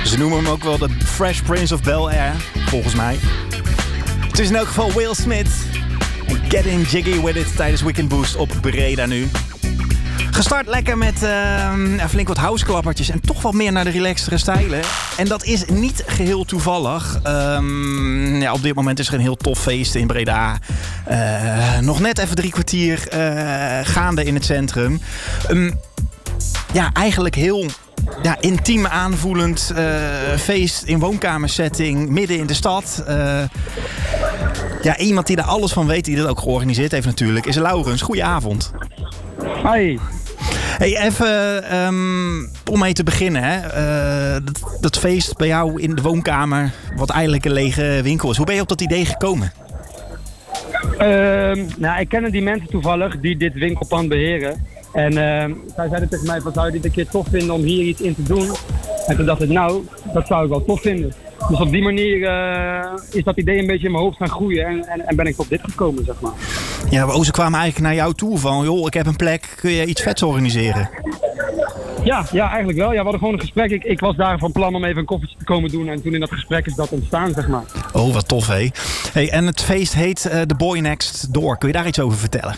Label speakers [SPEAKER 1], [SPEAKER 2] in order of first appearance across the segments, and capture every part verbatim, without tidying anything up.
[SPEAKER 1] Ze noemen hem ook wel de Fresh Prince of Bel-Air, volgens mij. Het is in elk geval Will Smith. Get in jiggy with it tijdens Weekend Boost op Breda nu. Gestart lekker met uh, flink wat houseklappertjes en toch wat meer naar de relaxtere stijlen. En dat is niet geheel toevallig. Um, ja, op dit moment is er een heel tof feest in Breda. Uh, nog net even drie kwartier uh, gaande in het centrum. Um, ja, eigenlijk heel... Ja, intiem aanvoelend uh, feest in woonkamersetting midden in de stad. Uh, ja, iemand die daar alles van weet, die dat ook georganiseerd heeft natuurlijk, is Laurens. Goedenavond.
[SPEAKER 2] Hoi.
[SPEAKER 1] Hey, even um, om mee te beginnen. Hè. Uh, dat, dat feest bij jou in de woonkamer, wat eigenlijk een lege winkel is. Hoe ben je op dat idee gekomen?
[SPEAKER 2] Uh, nou, ik ken die mensen toevallig die dit winkelpand beheren. En uh, zij zeiden tegen mij van, zou je dit een keer tof vinden om hier iets in te doen? En toen dacht ik, nou, dat zou ik wel tof vinden. Dus op die manier uh, is dat idee een beetje in mijn hoofd gaan groeien en, en, en ben ik tot dit gekomen, zeg maar.
[SPEAKER 1] Ja, maar ze kwamen eigenlijk naar jou toe van, joh, ik heb een plek, kun je iets vets organiseren?
[SPEAKER 2] Ja, ja, eigenlijk wel. Ja, we hadden gewoon een gesprek. Ik, ik was daar van plan om even een koffietje te komen doen en toen in dat gesprek is dat ontstaan, zeg maar.
[SPEAKER 1] Oh, wat tof, hé. Hey, en het feest heet uh, The Boy Next Door. Kun je daar iets over vertellen?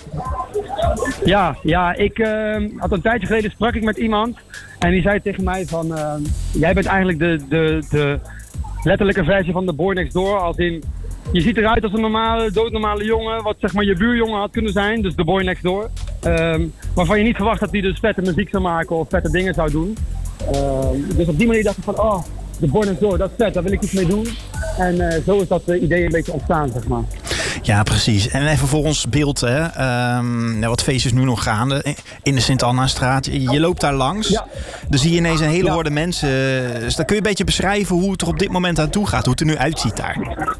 [SPEAKER 2] Ja, ja, ik uh, had een tijdje geleden sprak ik met iemand en die zei tegen mij van, uh, jij bent eigenlijk de, de, de letterlijke versie van The Boy Next Door, als in, je ziet eruit als een normale, doodnormale jongen, wat zeg maar je buurjongen had kunnen zijn, dus The Boy Next Door. Um, waarvan je niet verwacht dat hij dus vette muziek zou maken of vette dingen zou doen. Um, dus op die manier dacht ik van, oh, The Boy Next Door, dat is vet, daar wil ik iets mee doen. En uh, zo is dat uh, idee een beetje ontstaan, zeg maar.
[SPEAKER 1] Ja, precies. En even voor ons beeld, hè. Um, nou, wat feest is nu nog gaande in de Sint-Anna-straat. Je loopt daar langs, ja. Dan zie je ineens een hele horde ja. mensen. Dus dan kun je een beetje beschrijven hoe het er op dit moment aan toe gaat, hoe het er nu uitziet daar.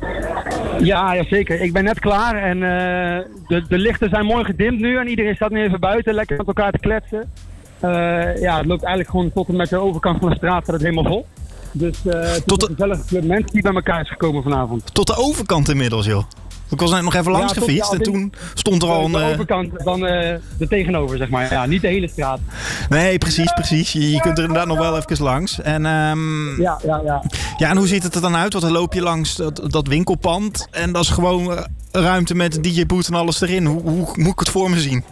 [SPEAKER 2] Ja, ja, zeker. Ik ben net klaar en uh, de, de lichten zijn mooi gedimd nu en iedereen staat nu even buiten lekker met elkaar te kletsen. Uh, ja, het loopt eigenlijk gewoon tot en met de overkant van de straat staat het helemaal vol. Dus uh, het is tot een gezellige club mensen die bij elkaar is gekomen vanavond.
[SPEAKER 1] Tot de overkant inmiddels, joh. Ik was net nog even langs ja, gefietst ja, en toen stond er al een...
[SPEAKER 2] De overkant, dan uh, de tegenover, zeg maar. Ja, niet de hele straat.
[SPEAKER 1] Nee, precies, precies. Je, je kunt er inderdaad nog wel even langs. En, um,
[SPEAKER 2] ja, ja, ja.
[SPEAKER 1] Ja, en hoe ziet het er dan uit? Want dan loop je langs dat, dat winkelpand en dat is gewoon uh, ruimte met een D J-boot en alles erin. Hoe, hoe moet ik het voor me zien?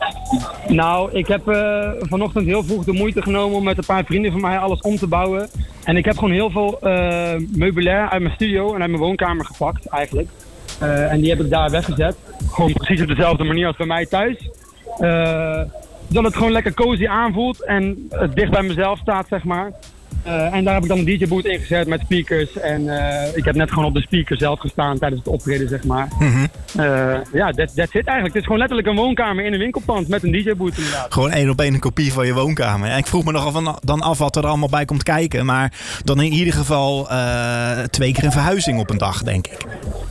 [SPEAKER 2] Nou, ik heb uh, vanochtend heel vroeg de moeite genomen om met een paar vrienden van mij alles om te bouwen. En ik heb gewoon heel veel uh, meubilair uit mijn studio en uit mijn woonkamer gepakt, eigenlijk. Uh, en die heb ik daar weggezet. Gewoon precies op dezelfde manier als bij mij thuis. Uh, zodat het gewoon lekker cozy aanvoelt en het dicht bij mezelf staat, zeg maar. Uh, en daar heb ik dan een D J-boot ingezet met speakers. En uh, ik heb net gewoon op de speaker zelf gestaan tijdens het optreden, zeg maar.
[SPEAKER 1] Mm-hmm.
[SPEAKER 2] Uh, ja, that's, that's it eigenlijk. Het is gewoon letterlijk een woonkamer in een winkelpand met een D J-boot inderdaad.
[SPEAKER 1] Gewoon één op één een kopie van je woonkamer. Ja, ik vroeg me nogal van, dan af wat er allemaal bij komt kijken. Maar dan in ieder geval uh, twee keer een verhuizing op een dag, denk ik.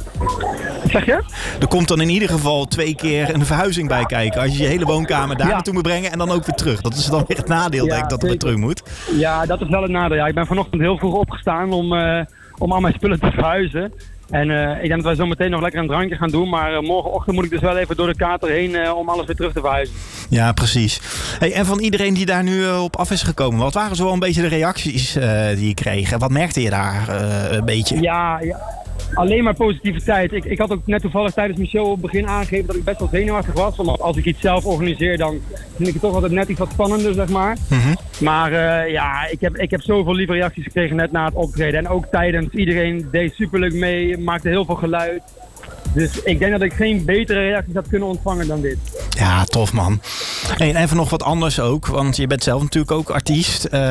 [SPEAKER 2] Wat zeg je?
[SPEAKER 1] Er komt dan in ieder geval twee keer een verhuizing bij kijken. Als je je hele woonkamer daar ja. naartoe moet brengen en dan ook weer terug. Dat is dan weer het nadeel, ja, denk ik, dat er weer terug moet.
[SPEAKER 2] Ja, dat is wel het nadeel. Ja, ik ben vanochtend heel vroeg opgestaan om, uh, om al mijn spullen te verhuizen. En uh, ik denk dat wij zo meteen nog lekker een drankje gaan doen. Maar uh, morgenochtend moet ik dus wel even door de kater heen uh, om alles weer terug te verhuizen.
[SPEAKER 1] Ja, precies. Hey, en van iedereen die daar nu uh, op af is gekomen, wat waren zo wel een beetje de reacties uh, die je kreeg? En wat merkte je daar uh, een beetje?
[SPEAKER 2] Ja, ja. Alleen maar positiviteit. Ik, ik had ook net toevallig tijdens mijn show op het begin aangegeven dat ik best wel zenuwachtig was. Want als ik iets zelf organiseer, dan vind ik het toch altijd net iets wat spannender, zeg maar.
[SPEAKER 1] Mm-hmm.
[SPEAKER 2] Maar uh, ja, ik heb, ik heb zoveel lieve reacties gekregen net na het optreden. En ook tijdens. Iedereen deed superleuk mee, maakte heel veel geluid. Dus ik denk dat ik geen betere reacties had kunnen ontvangen dan dit.
[SPEAKER 1] Ja, tof man. Hey, en even nog wat anders ook, want je bent zelf natuurlijk ook artiest. Uh,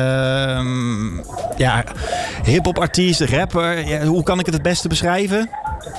[SPEAKER 1] ja, hip-hop artiest, rapper. Ja, hoe kan ik het het beste beschrijven?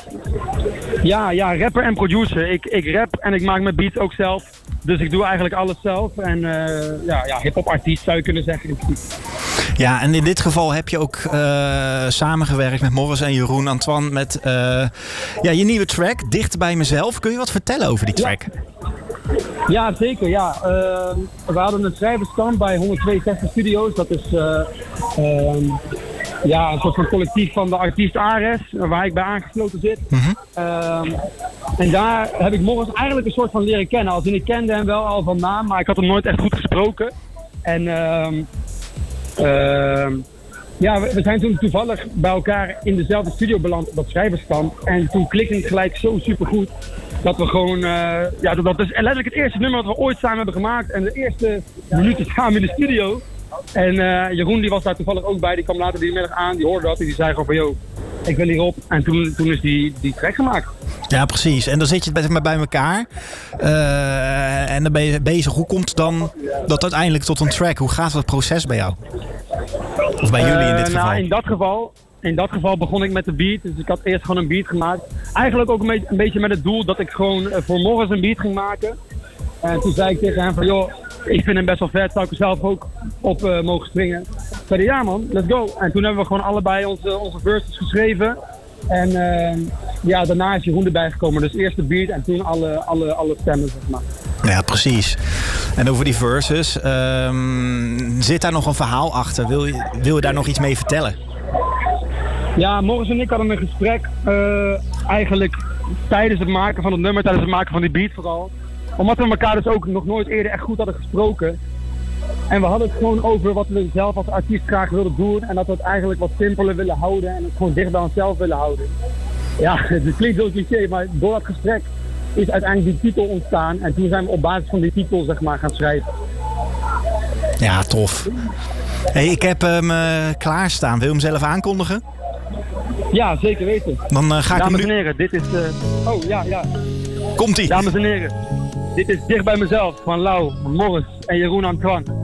[SPEAKER 2] Ja, ja, rapper en producer. Ik, ik rap en ik maak mijn beats ook zelf. Dus ik doe eigenlijk alles zelf. En uh, ja, ja, hip-hop artiest zou je kunnen zeggen.
[SPEAKER 1] Ja, en in dit geval heb je ook uh, samengewerkt met Morris en Jeroen Antoine met uh, ja, je nieuwe track, Dicht bij mezelf. Kun je wat vertellen over die track?
[SPEAKER 2] Ja, ja zeker. Ja. Uh, we hadden een schrijverskamp bij honderdtweeënzestig Studios. Dat is uh, uh, ja, een soort van collectief van de artiest Ares, waar ik bij aangesloten zit.
[SPEAKER 1] Mm-hmm.
[SPEAKER 2] Uh, en daar heb ik Morris eigenlijk een soort van leren kennen. Als in, ik kende hem wel al van naam, maar ik had hem nooit echt goed gesproken. En... Uh, Uh, Ja, we, we zijn toen toevallig bij elkaar in dezelfde studio beland op dat schrijverskamp. En toen klikte het gelijk zo supergoed dat we gewoon... Uh, ja, dat, dat is letterlijk het eerste nummer dat we ooit samen hebben gemaakt. En de eerste minuten samen in de studio. En uh, Jeroen die was daar toevallig ook bij. Die kwam later die middag aan, die hoorde dat en die zei gewoon van... Yo, ik wil hierop. En toen, toen is die, die track gemaakt.
[SPEAKER 1] Ja, precies. En dan zit je bij, bij elkaar. Uh, en dan ben je bezig. Hoe komt dan dat uiteindelijk tot een track? Hoe gaat dat proces bij jou? Of bij jullie in dit
[SPEAKER 2] uh,
[SPEAKER 1] geval?
[SPEAKER 2] Nou, in dat geval... In dat geval begon ik met de beat. Dus ik had eerst gewoon een beat gemaakt. Eigenlijk ook een beetje, een beetje met het doel dat ik gewoon uh, voor Morris een beat ging maken. En toen zei ik tegen hem van... Joh, ik vind hem best wel vet. Zou ik er zelf ook op uh, mogen springen? Ik zei ja man, let's go. En toen hebben we gewoon allebei onze, onze verses geschreven. En uh, ja, daarna is Jeroen erbij gekomen. Dus eerst de beat en toen alle, alle, alle stemmen, zeg maar.
[SPEAKER 1] Ja, precies. En over die verses, um, zit daar nog een verhaal achter? Wil je, wil je daar nog iets mee vertellen?
[SPEAKER 2] Ja, Morris en ik hadden een gesprek uh, eigenlijk tijdens het maken van het nummer, tijdens het maken van die beat vooral. Omdat we elkaar dus ook nog nooit eerder echt goed hadden gesproken. En we hadden het gewoon over wat we zelf als artiest graag wilden doen. En dat we het eigenlijk wat simpeler willen houden en het gewoon dicht bij onszelf willen houden. Ja, het klinkt heel cliché, maar door dat gesprek is uiteindelijk die titel ontstaan. En toen zijn we op basis van die titel, zeg maar, gaan schrijven.
[SPEAKER 1] Ja, tof. Hey, ik heb hem uh, klaarstaan. Wil je hem zelf aankondigen?
[SPEAKER 2] Ja, zeker weten.
[SPEAKER 1] Dan uh, ga ik
[SPEAKER 2] Dames
[SPEAKER 1] hem
[SPEAKER 2] en
[SPEAKER 1] nu...
[SPEAKER 2] heren, dit is... Uh... Oh, ja, ja.
[SPEAKER 1] Komt-ie.
[SPEAKER 2] Dames en heren, dit is Dicht bij mezelf van Lau, Morris en Jeroen Antoine.